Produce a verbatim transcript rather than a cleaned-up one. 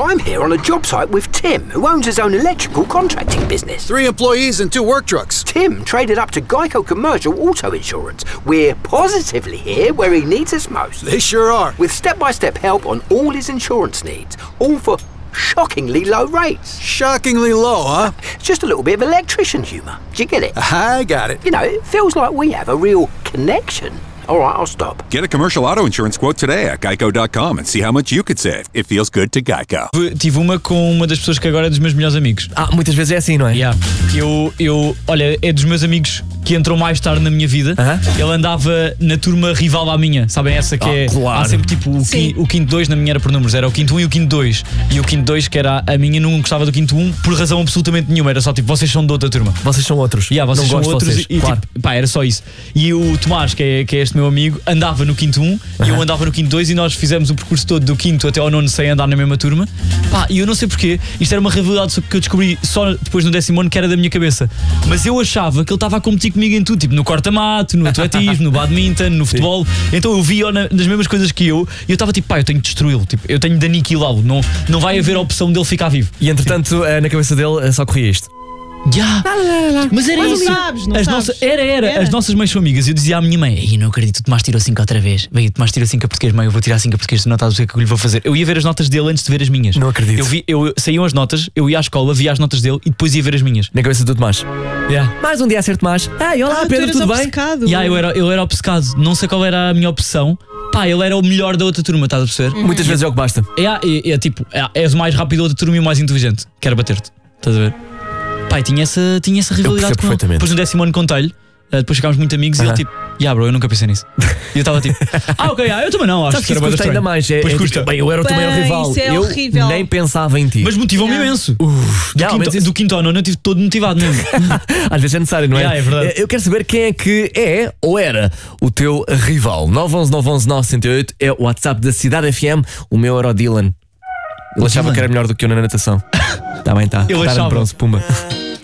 I'm here on a job site with Tim, who owns his own electrical contracting business. Three employees and two work trucks. Tim traded up to Geico Commercial Auto Insurance. We're positively here where he needs us most. They sure are. With step-by-step help on all his insurance needs, all for shockingly low rates. Shockingly low, huh? It's just a little bit of electrician humour. Do you get it? I got it. You know, it feels like we have a real connection. All right, I'll stop. Get a commercial auto insurance quote today at geico dot com and see how much you could save. It feels good to Geico. Tive uma com uma das pessoas que agora é dos meus melhores amigos. Ah, muitas vezes é assim, não é? Yeah. Eu, eu, olha, é dos meus amigos que entrou mais tarde na minha vida. Uh-huh. Ele andava na turma rival à minha. Sabem essa que ah, é. Claro. Há sempre tipo o, qui, o quinto dois, na minha era por números, era o quinto um e o quinto dois. E o quinto dois, que era a minha, não gostava do quinto um por razão absolutamente nenhuma. Era só tipo, vocês são de outra turma. Vocês são outros. Yeah, vocês não são gosto outros de vocês. e Claro. tipo, pá, era só isso. E o Tomás, que é, que é este meu amigo, andava no quinto um uh-huh. e eu andava no quinto dois e nós fizemos o percurso todo do quinto até ao nono sem andar na mesma turma. Pá, e eu não sei porquê, isto era uma rivalidade que eu descobri só depois no décimo ano, que era da minha cabeça. Mas eu achava que ele estava a competir comigo em tudo, tipo no corta-mato, no atletismo, no badminton, no futebol. Então eu via nas mesmas coisas que eu e eu estava tipo, pá, eu tenho de destruí-lo, tipo, eu tenho de aniquilá-lo, não, não vai haver a opção dele ficar vivo. E entretanto, na cabeça dele só corria isto. Yeah. Mas era Mas isso. não sabes, não As sabes. nossas, era, era, Era. As nossas mães são amigas. Eu dizia à minha mãe: Ei, não acredito, o Tomás tirou cinco outra vez. Veio, o Tomás tirou cinco a português, mãe. Eu vou tirar cinco a português. Tu não estás a ver o que eu lhe vou fazer. Eu ia ver as notas dele antes de ver as minhas. Não acredito. Eu, vi, eu saíam as notas, eu ia à escola, via as notas dele e depois ia ver as minhas. Na cabeça do Tomás. Yeah. Mais um dia a ser Tomás. Ai, olá, Ah, tu Pedro, eras tudo bem? obcecado. Yeah, eu era, eu era obcecado. Não sei qual era a minha opção. Pá, ele era o melhor da outra turma, estás a perceber? Muitas vezes é o que basta. É, é, é tipo, é, és o mais rápido da outra turma e o mais inteligente. Quero bater-te. Estás a ver? Pai, tinha essa, tinha essa rivalidade com ele. Depois no décimo ano contei-lhe, uh, depois ficámos muito amigos uh-huh. e ele tipo, yeah bro, eu nunca pensei nisso. E eu estava tipo, ah ok, ah, eu também não, acho Sabes que que isso era custa ainda mais. É, Pois é, custa. Bem, eu era o teu maior Bem, rival. isso é eu horrível. nem pensava em ti. Mas motivou-me Yeah. imenso. Uf, Do, yeah, quinto, isso... do quinto ao nono eu estive todo motivado mesmo. Às vezes é necessário, não é? Yeah, é verdade. Eu quero saber quem é que é ou era o teu rival. nove um um nove um um nove zero oito é o WhatsApp da Cidade F M. O meu era o Dylan. Ele O achava Dylan? que era melhor do que eu na natação. Tá bem, tá. Ele Tá no achava. bronze, pumba.